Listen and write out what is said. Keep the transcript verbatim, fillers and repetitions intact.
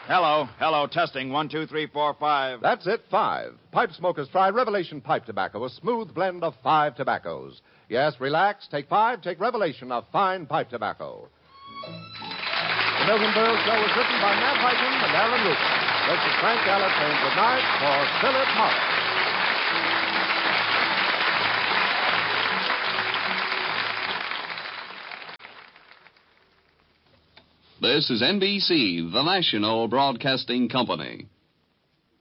Hello, hello, testing. One, two, three, four, five. That's it, five. Pipe smokers try Revelation Pipe Tobacco, a smooth blend of five tobaccos. Yes, relax, take five, take Revelation of fine pipe tobacco. The Milton Berle Show was written by Matt Hyken and Alan Rupert. This is Frank Gallup saying good night for Philip Morris. This is N B C, the national broadcasting company.